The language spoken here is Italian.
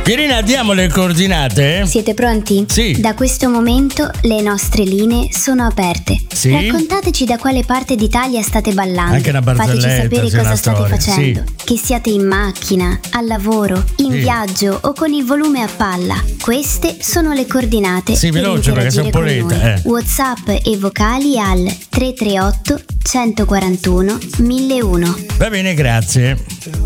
Pierina, diamo le coordinate? Siete pronti? Sì. Da questo momento le nostre linee sono aperte. Sì. Raccontateci da quale parte d'Italia state ballando. Anche una barzelletta, Fateci sapere sì, una cosa state storia. facendo. Sì. Che siate in macchina, al lavoro, in Sì. viaggio o con il volume a palla. Queste sono le coordinate Sì, per veloce, perché sei un po' interagire con lenta, noi. WhatsApp e vocali al 338 141 1001. Va bene, grazie.